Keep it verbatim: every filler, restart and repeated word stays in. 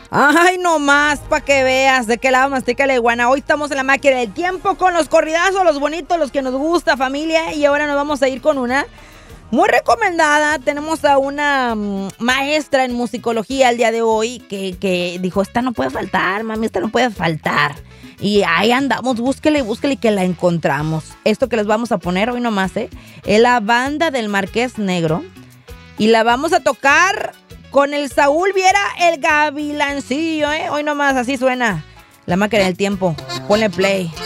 Ay, no más, para que veas de qué lado mastica la iguana. Hoy estamos en la máquina del tiempo con los corridazos, los bonitos, los que nos gusta, familia. Y ahora nos vamos a ir con una muy recomendada. Tenemos a una um, maestra en musicología el día de hoy que, que dijo, esta no puede faltar, mami, esta no puede faltar. Y ahí andamos, búsquele, búsquele que la encontramos. Esto que les vamos a poner hoy nomás, ¿eh? Es la banda del Marqués Negro. Y la vamos a tocar con el Saúl Viera, el Gavilancillo, ¿eh? Hoy nomás así suena la máquina del tiempo. Ponle play.